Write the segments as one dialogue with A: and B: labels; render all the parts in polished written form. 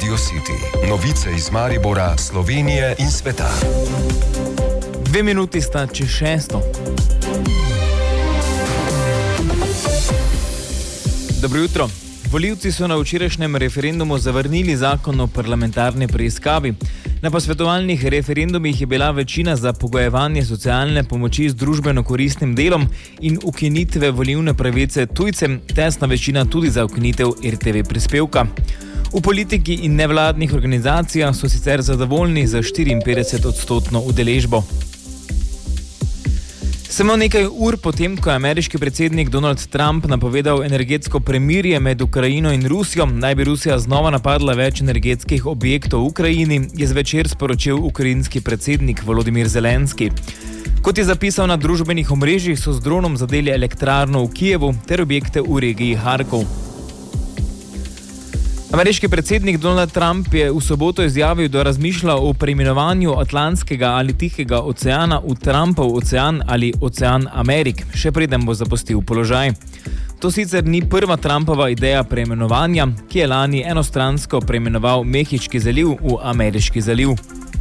A: Radio City. Novice iz Maribora, Slovenije in sveta.
B: 2 minuti sta čez 6. Dobro jutro. Volivci so na včerajšnjem referendumu zavrnili zakon o parlamentarni preiskavi. Na posvetovalnih referendumih je bila večina za pogojevanje socialne pomoči z družbeno koristnim delom in ukinitve volilne pravice tujcem, tesna večina tudi za ukinitev RTV prispevka. V politiki in nevladnih organizacijah so sicer zadovoljni za 54% udeležbo. Samo nekaj ur potem, ko je ameriški predsednik Donald Trump napovedal energetsko premirje med Ukrajino in Rusijo, naj bi Rusija znova napadla več energetskih objektov v Ukrajini, je zvečer sporočil ukrajinski predsednik Volodymyr Zelenski. Kot je zapisal na družbenih omrežjih, so z dronom zadeli elektrarno v Kijevu ter objekte v regiji Harkov. Ameriški predsednik Donald Trump je v soboto izjavil, da razmišlja o preimenovanju Atlantskega ali Tihega oceana v Trumpov ocean ali Ocean Amerik, še preden bo zapustil položaj. To sicer ni prva Trumpova ideja preimenovanja, ki je lani enostransko preimenoval Mehiški zaliv v Ameriški zaliv.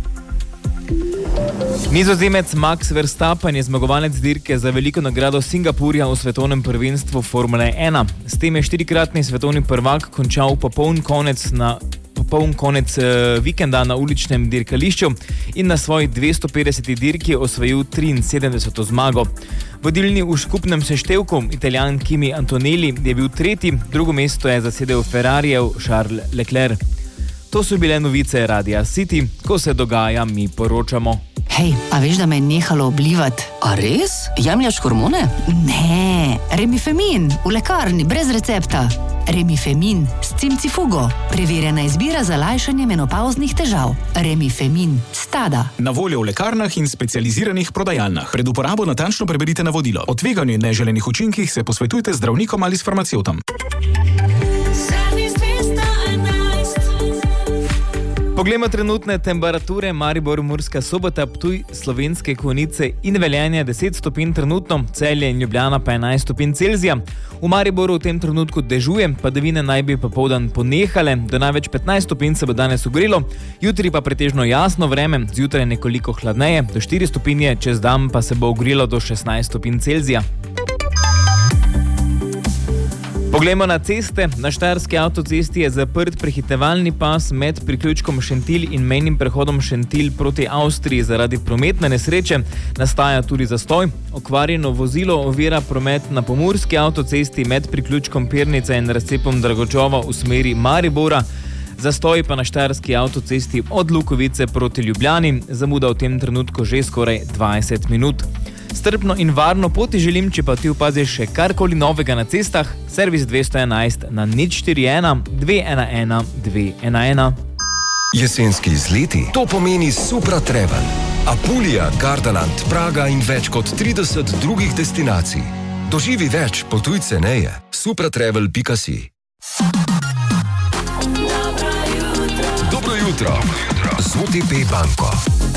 B: Nizozemec Max Verstappen je zmagovalec dirke za veliko nagrado Singapurja v svetovnem prvenstvu Formule 1. S tem je 4-kratni svetovni prvak končal popoln konec vikenda na uličnem dirkališču in na svoji 250. dirki osvojil 73. zmago. Vodilni v skupnem seštevku, Italijan Kimi Antonelli, je bil tretji, drugo mesto je zasedel Ferrarijev Charles Leclerc. To so bile novice Radia City, ko se dogaja, mi poročamo.
C: Hej, a veš, da me je nehalo oblivati?
D: A res? Jemljaš hormone?
C: Ne, Remifemin, v lekarni, brez recepta. Remifemin s cimcifugo. Preverjena izbira za lajšanje menopavznih težav. Remifemin, Stada.
E: Na voljo v lekarnah in specializiranih prodajalnah. Pred uporabo natančno preberite navodilo. O tveganju in neželenih učinkih se posvetujte z zdravnikom ali s farmacevtom.
B: Poglejmo trenutne temperature. Maribor, Murska Sobota, Ptuj, Slovenske Konjice in Velenje 10 stopinj trenutno, Celje in Ljubljana pa 11 stopinj Celzija. V Mariboru v tem trenutku dežuje, padavine naj bi popoldan ponehale, do največ 15 stopinj se bo danes ogrelo, jutri pa pretežno jasno vreme, zjutraj nekoliko hladneje, do 4 stopinje, čez dan pa se bo ogrelo do 16 stopinj Celzija. Poglejmo na ceste. Na Štajerski avtocesti je zaprt prehitevalni pas med priključkom Šentilj in mejnim prehodom Šentilj proti Avstriji zaradi prometne nesreče. Nastaja tudi zastoj. Okvarjeno vozilo ovira promet na Pomurski avtocesti med priključkom Pirnica in razcepom Dragočova v smeri Maribora. Zastoj pa na Štajerski avtocesti od Lukovice proti Ljubljani. Zamuda v tem trenutku že skoraj 20 minut. Strpno in varno poti želim, če pa ti opaziš še karkoli novega na cestah, servis 211 na 041 211 211.
A: Jesenski izleti, to pomeni Supra Travel. Apulija, Gardaland, Praga in več kot 30 drugih destinacij. Doživi več, potuj ceneje. supratravel.si. Dobro jutro z OTP banko.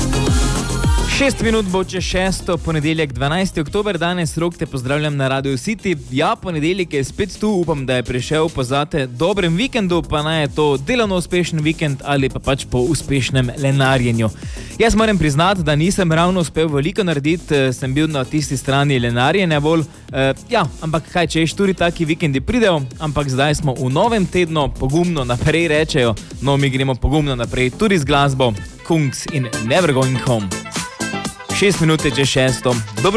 B: 6 minut bo čez 6, ponedeljek 12. oktober, danes Rok te pozdravljam na Radio City. Ja, ponedeljek je spet tu, upam, da je prišel po zate dobrem vikendu, pa naj je to delovno uspešen vikend ali pa pač po uspešnem lenarjenju. Jaz moram priznati, da nisem ravno uspel veliko narediti, sem bil na tisti strani lenarjenja bolj, ampak kaj češ, tudi taki vikendi pridejo, ampak zdaj smo v novem tednu, pogumno naprej rečejo, no mi gremo pogumno naprej, tudi z glasbo Kungs in Never Going Home. 6 minut čez 6.